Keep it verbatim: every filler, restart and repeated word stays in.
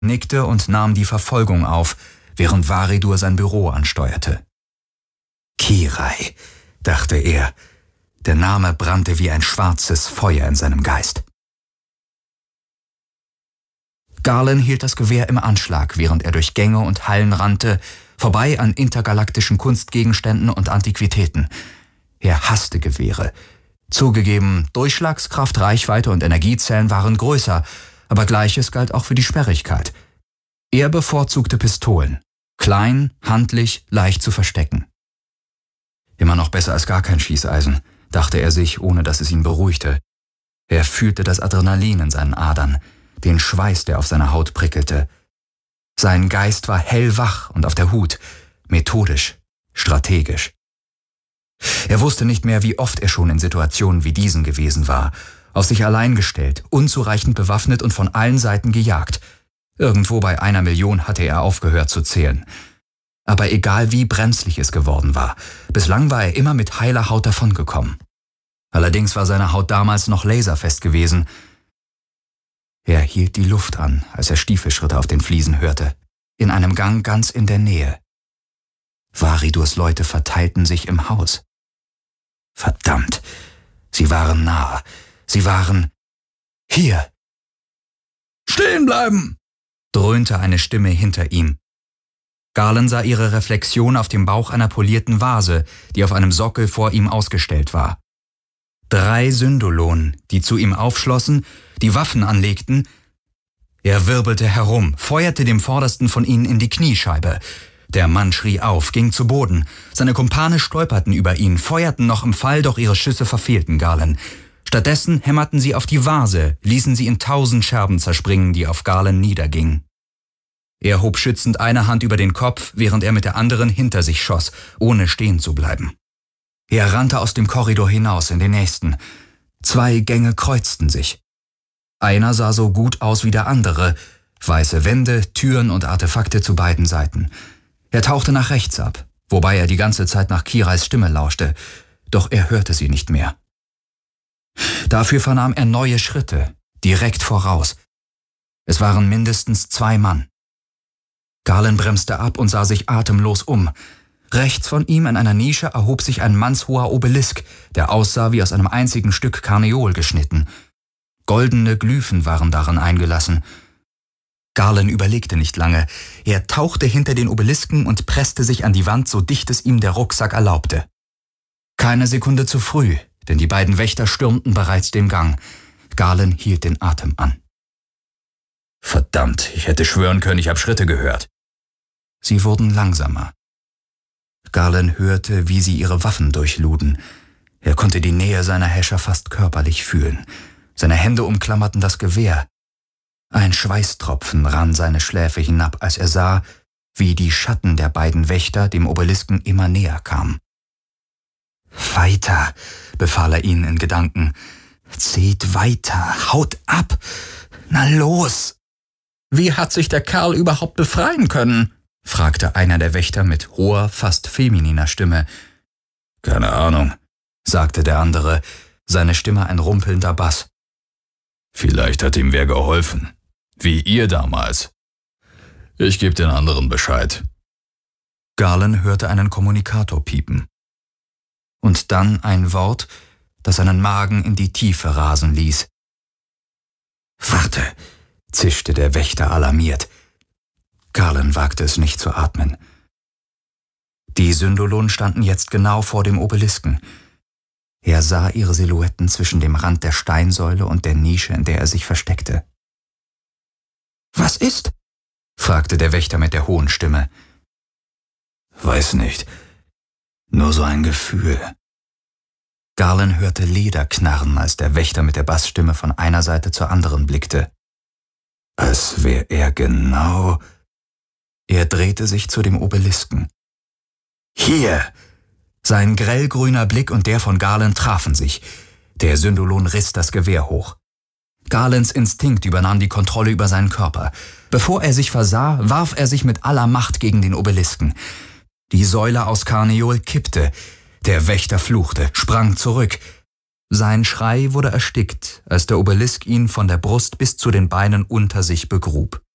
nickte und nahm die Verfolgung auf, während Varidur sein Büro ansteuerte. Kirai, dachte er. Der Name brannte wie ein schwarzes Feuer in seinem Geist. Garland hielt das Gewehr im Anschlag, während er durch Gänge und Hallen rannte, vorbei an intergalaktischen Kunstgegenständen und Antiquitäten. Er hasste Gewehre. Zugegeben, Durchschlagskraft, Reichweite und Energiezellen waren größer, aber Gleiches galt auch für die Sperrigkeit. Er bevorzugte Pistolen. Klein, handlich, leicht zu verstecken. Immer noch besser als gar kein Schießeisen, dachte er sich, ohne dass es ihn beruhigte. Er fühlte das Adrenalin in seinen Adern, den Schweiß, der auf seiner Haut prickelte. Sein Geist war hellwach und auf der Hut, methodisch, strategisch. Er wusste nicht mehr, wie oft er schon in Situationen wie diesen gewesen war, auf sich allein gestellt, unzureichend bewaffnet und von allen Seiten gejagt. Irgendwo bei einer Million hatte er aufgehört zu zählen. Aber egal wie brenzlig es geworden war, bislang war er immer mit heiler Haut davongekommen. Allerdings war seine Haut damals noch laserfest gewesen. Er hielt die Luft an, als er Stiefelschritte auf den Fliesen hörte, in einem Gang ganz in der Nähe. Varidurs Leute verteilten sich im Haus. Verdammt, sie waren nah, sie waren hier. »Stehen bleiben«, dröhnte eine Stimme hinter ihm. Garland sah ihre Reflexion auf dem Bauch einer polierten Vase, die auf einem Sockel vor ihm ausgestellt war. Drei Syndolonen, die zu ihm aufschlossen, die Waffen anlegten. Er wirbelte herum, feuerte dem vordersten von ihnen in die Kniescheibe. Der Mann schrie auf, ging zu Boden. Seine Kumpane stolperten über ihn, feuerten noch im Fall, doch ihre Schüsse verfehlten Garland. Stattdessen hämmerten sie auf die Vase, ließen sie in tausend Scherben zerspringen, die auf Garland niedergingen. Er hob schützend eine Hand über den Kopf, während er mit der anderen hinter sich schoss, ohne stehen zu bleiben. Er rannte aus dem Korridor hinaus in den nächsten. Zwei Gänge kreuzten sich. Einer sah so gut aus wie der andere, weiße Wände, Türen und Artefakte zu beiden Seiten. Er tauchte nach rechts ab, wobei er die ganze Zeit nach Kirais Stimme lauschte, doch er hörte sie nicht mehr. Dafür vernahm er neue Schritte, direkt voraus. Es waren mindestens zwei Mann. Garland bremste ab und sah sich atemlos um. Rechts von ihm in einer Nische erhob sich ein mannshoher Obelisk, der aussah wie aus einem einzigen Stück Karneol geschnitten. Goldene Glyphen waren darin eingelassen. Garland überlegte nicht lange. Er tauchte hinter den Obelisken und presste sich an die Wand, so dicht es ihm der Rucksack erlaubte. Keine Sekunde zu früh, denn die beiden Wächter stürmten bereits den Gang. Garland hielt den Atem an. Verdammt, ich hätte schwören können, ich habe Schritte gehört. Sie wurden langsamer. Garland hörte, wie sie ihre Waffen durchluden. Er konnte die Nähe seiner Häscher fast körperlich fühlen. Seine Hände umklammerten das Gewehr. Ein Schweißtropfen rann seine Schläfe hinab, als er sah, wie die Schatten der beiden Wächter dem Obelisken immer näher kamen. »Weiter«, befahl er ihnen in Gedanken. »Zieht weiter, haut ab, na los!« »Wie hat sich der Kerl überhaupt befreien können?« fragte einer der Wächter mit hoher, fast femininer Stimme. »Keine Ahnung«, sagte der andere, seine Stimme ein rumpelnder Bass. »Vielleicht hat ihm wer geholfen, wie ihr damals. Ich gebe den anderen Bescheid.« Garland hörte einen Kommunikator piepen. Und dann ein Wort, das seinen Magen in die Tiefe rasen ließ. »Warte«, zischte der Wächter alarmiert. Garland wagte es nicht zu atmen. Die Syndolonen standen jetzt genau vor dem Obelisken. Er sah ihre Silhouetten zwischen dem Rand der Steinsäule und der Nische, in der er sich versteckte. »Was ist?« fragte der Wächter mit der hohen Stimme. »Weiß nicht. Nur so ein Gefühl.« Garland hörte Leder knarren, als der Wächter mit der Bassstimme von einer Seite zur anderen blickte. Als wäre er genau... Er drehte sich zu dem Obelisken. »Hier!« Sein grellgrüner Blick und der von Garland trafen sich. Der Syndolon riss das Gewehr hoch. Garlands Instinkt übernahm die Kontrolle über seinen Körper. Bevor er sich versah, warf er sich mit aller Macht gegen den Obelisken. Die Säule aus Karneol kippte. Der Wächter fluchte, sprang zurück. Sein Schrei wurde erstickt, als der Obelisk ihn von der Brust bis zu den Beinen unter sich begrub.